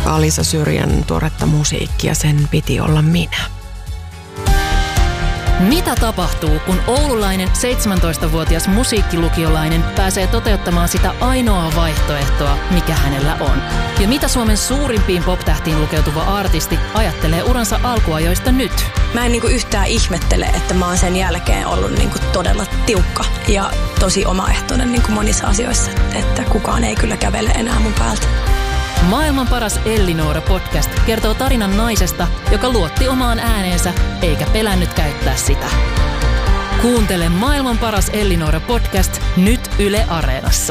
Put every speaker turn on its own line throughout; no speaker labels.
Alisa Syrjän tuoretta musiikkia, sen piti olla minä.
Mitä tapahtuu, kun oululainen 17-vuotias musiikkilukiolainen pääsee toteuttamaan sitä ainoaa vaihtoehtoa, mikä hänellä on? Ja mitä Suomen suurimpiin pop-tähtiin lukeutuva artisti ajattelee uransa alkuajoista nyt?
Mä en yhtään ihmettele, että mä oon sen jälkeen ollut todella tiukka ja tosi omaehtoinen monissa asioissa, että kukaan ei kyllä kävele enää mun päältä.
Maailman paras Ellinora-podcast kertoo tarinan naisesta, joka luotti omaan ääneensä eikä pelännyt käyttää sitä. Kuuntele Maailman paras Ellinora-podcast nyt Yle Areenassa.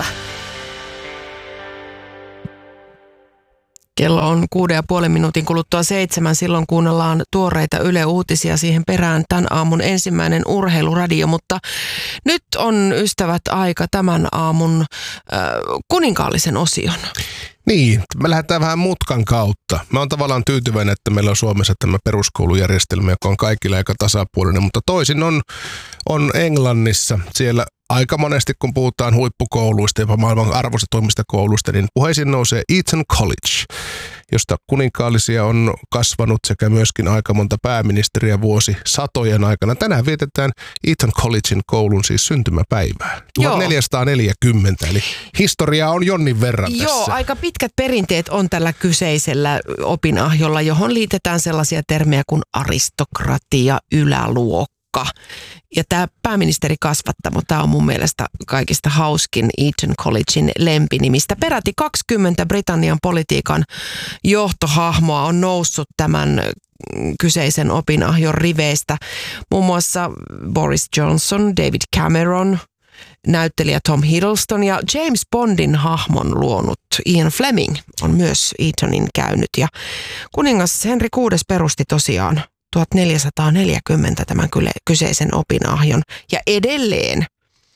Kello on 6,5 minuutin kuluttua 7. Silloin kuunnellaan tuoreita Yle-uutisia, siihen perään tämän aamun ensimmäinen urheiluradio. Mutta nyt on, ystävät, aika tämän aamun kuninkaallisen osion.
Niin, me lähdetään vähän mutkan kautta. Mä oon tavallaan tyytyväinen, että meillä on Suomessa tämä peruskoulujärjestelmä, joka on kaikilla aika tasapuolinen, mutta toisin on Englannissa. Siellä aika monesti, kun puhutaan huippukouluista, jopa maailman arvostetuimmista kouluista, niin puheisiin nousee Eton College, josta kuninkaallisia on kasvanut sekä myöskin aika monta pääministeriä satojen aikana. Tänään vietetään Eton Collegein koulun siis syntymäpäivää. 1440, eli historiaa on jonnin verran tässä.
Joo, aika pitkät perinteet on tällä kyseisellä opinahjolla, johon liitetään sellaisia termejä kuin aristokratia, yläluokka. Ja tämä pääministerikasvattamo, tämä on mun mielestä kaikista hauskin Eton Collegein lempinimistä. Peräti 20 Britannian politiikan johtohahmoa on noussut tämän kyseisen opinahjon riveistä. Muun muassa Boris Johnson, David Cameron, näyttelijä Tom Hiddleston ja James Bondin hahmon luonut Ian Fleming on myös Etonin käynyt. Ja kuningas Henry VI perusti tosiaan 1440 tämän kyseisen opinahjon. Ja edelleen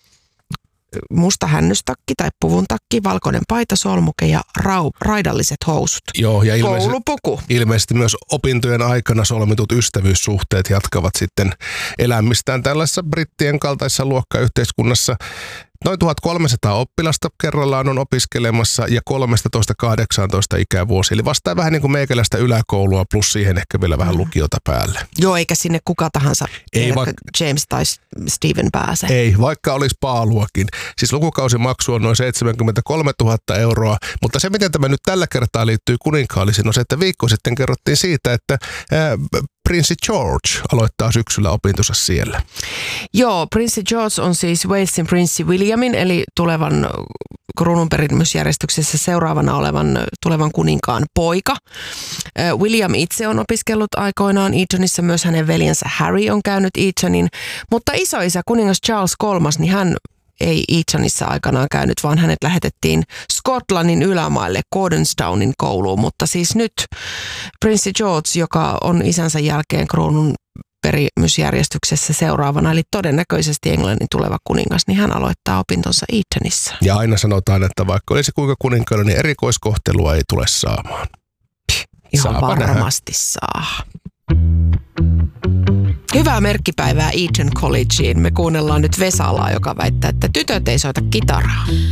musta hännystakki tai puvuntakki, valkoinen paita, solmuke ja raidalliset housut.
Joo, ja
koulupuku.
Ilmeisesti myös opintojen aikana solmitut ystävyyssuhteet jatkavat sitten elämistään tällaisessa brittien kaltaisessa luokkayhteiskunnassa. Noin 1300 oppilasta kerrallaan on opiskelemassa ja 13-18 ikävuosi. Eli vastaa vähän niin kuin meikäläistä yläkoulua plus siihen ehkä vielä vähän lukiota päälle.
Joo, eikä sinne kuka tahansa, James tai Stephen pääse.
Ei, vaikka olisi paaluakin. Siis lukukausimaksu on noin 73 000 €, mutta se miten tämä nyt tällä kertaa liittyy kuninkaallisiin on se, että viikko sitten kerrottiin siitä, että prinssi George aloittaa syksyllä opintonsa siellä.
Joo, prinssi George on siis Walesin prinssi Williamin, eli tulevan kruununperimysjärjestyksessä seuraavana olevan tulevan kuninkaan poika. William itse on opiskellut aikoinaan Etonissa, myös hänen veljensä Harry on käynyt Etonin, mutta isoisä kuningas Charles III, niin hän ei Etonissa aikanaan käynyt, vaan hänet lähetettiin Skotlannin ylämaille Gordonstownin kouluun, mutta siis nyt prinssi George, joka on isänsä jälkeen kruunun perimysjärjestyksessä seuraavana, eli todennäköisesti Englannin tuleva kuningas, niin hän aloittaa opintonsa Etonissa.
Ja aina sanotaan, että vaikka olisi kuinka kuninkaana, niin erikoiskohtelua ei tule saamaan.
Ihan varmasti saa. Hyvää merkkipäivää Eton Collegeen. Me kuunnellaan nyt Vesalaa, joka väittää, että tytöt ei soita kitaraa.